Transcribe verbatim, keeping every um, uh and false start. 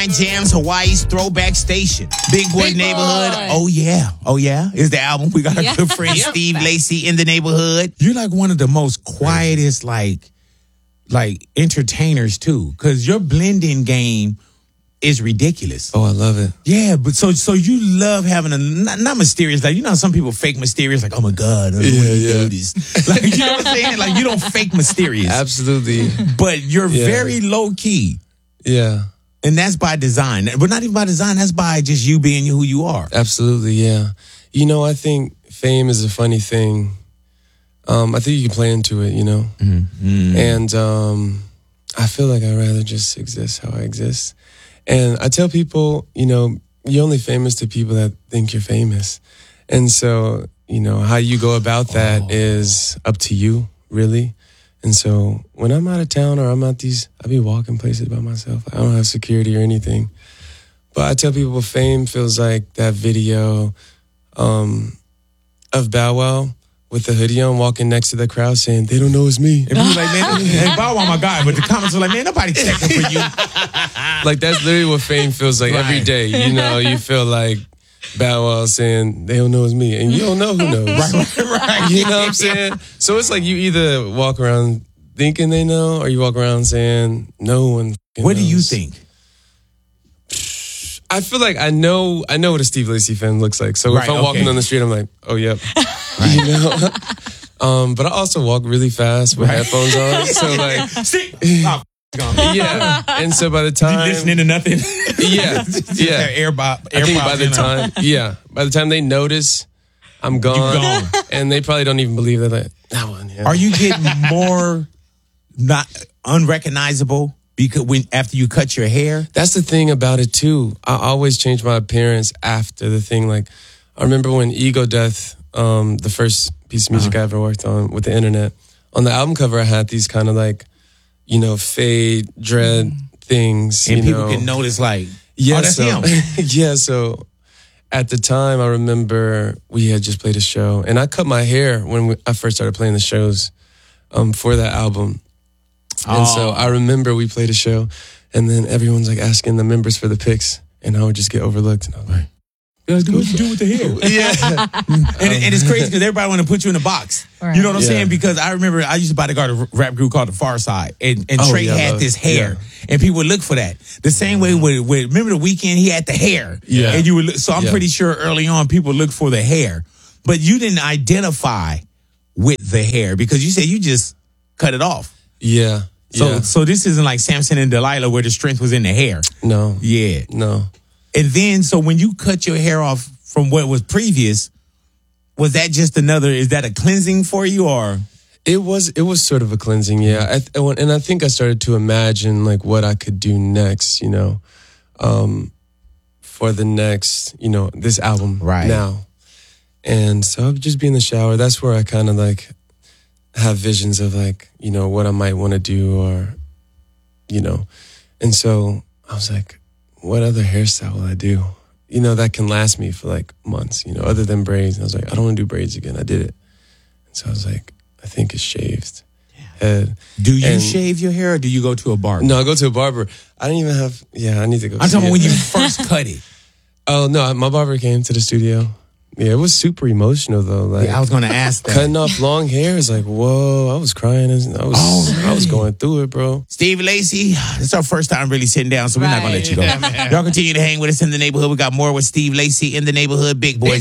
ninety-nine Jams, Hawaii's throwback station. Big Boy Big Neighborhood. Boy. Oh, yeah. Oh, yeah. Is the album. We got our Yeah. good friend Yep. Steve Lacy in the neighborhood. You're like one of the most quietest, like, like entertainers, too. Because your blending game is ridiculous. Oh, I love it. Yeah, but so so you love having a not, not mysterious, like, you know how some people fake mysterious, like, oh my God, I don't Yeah, want to yeah. do this. Like, you know what I'm saying? Like, you don't fake mysterious. Absolutely. But you're Yeah. very low key. Yeah. And that's by design. But not even by design, that's by just you being who you are. Absolutely, yeah. You know, I think fame is a funny thing. Um, I think you can play into it, you know? Mm-hmm. And um, I feel like I'd rather just exist how I exist. And I tell people, you know, you're only famous to people that think you're famous. And so, you know, how you go about that Oh. is up to you, really. And so when I'm out of town or I'm out these, I be walking places by myself. I don't have security or anything. But I tell people fame feels like that video um, of Bow Wow with the hoodie on, walking next to the crowd saying, they don't know it's me. And people like, man, hey, Bow Wow, my guy. But the comments are like, man, nobody checking for you. Like, that's literally what fame feels like every Right. day. You know, you feel like Bow Wow saying, they don't know it's me. And you don't know who knows. Right, right, right. You know what I'm saying? So it's like you either walk around thinking they know or you walk around saying, no one fucking What do you knows. think? I feel like I know I know what a Steve Lacy fan looks like. So Right, if I'm okay. walking on the street, I'm like, oh, yep. You know? um, but I also walk really fast with Right. headphones on. So like, See? Oh, gone. yeah. And so by the You time... listening to nothing? Yeah, yeah. Air bop, I think by the time, yeah, by the time they notice, I'm gone, gone. and they probably don't even believe that. Like, that one, yeah. Are you getting more not unrecognizable because when after you cut your hair? That's the thing about it too. I always change my appearance after the thing. Like, I remember when Ego Death, um, the first piece of music Uh-huh. I ever worked on with the internet, on the album cover, I had these kind of like, you know, fade dread things, And you people know. can notice, like, Yeah, oh, that's so, him. yeah, so at the time, I remember we had just played a show, and I cut my hair when we, I first started playing the shows um, for that album. And so Oh. I remember we played a show, and then everyone's like asking the members for the pics, and I would just get overlooked. And I was like, What you do with the hair? yeah. And, and it's crazy because everybody want to put you in a box. Right. You know what I'm Yeah. saying? Because I remember I used to bodyguard a rap group called The Far Side, and, and Oh, Trey yeah, I had love this it. hair, and people would look for that. The same way with, with remember The Weeknd, he had the hair, Yeah. And you would look, so I'm Yeah. pretty sure early on people looked for the hair, but you didn't identify with the hair because you said you just cut it off. Yeah. So yeah. so this isn't like Samson and Delilah where the strength was in the hair. No. Yeah. No. And then, so when you cut your hair off from what was previous, was that just another, is that a cleansing for you or? It was it was sort of a cleansing, yeah. I, th- and I think I started to imagine like what I could do next, you know, um, for the next, you know, this album Right. now. And so I would just be in the shower. That's where I kind of like have visions of like, you know, what I might want to do or, you know. And so I was like, what other hairstyle will I do? You know, that can last me for like months, you know, other than braids. And I was like, I don't want to do braids again. I did it. And so I was like, I think it's shaved head. Do you And- shave your hair or do you go to a barber? No, I go to a barber. I didn't even have, yeah, I need to go. I'm see talking about it. when you first cut it. Oh, no, my barber came to the studio. Yeah, it was super emotional though. Like, Yeah, I was going to ask that. cutting off long hair is like, whoa, I was crying. I was, Oh, I was really? going through it, bro. Steve Lacy, it's our first time really sitting down, so we're not going to let you go. Y'all continue to hang with us in the neighborhood. We got more with Steve Lacy in the neighborhood. Big Boys.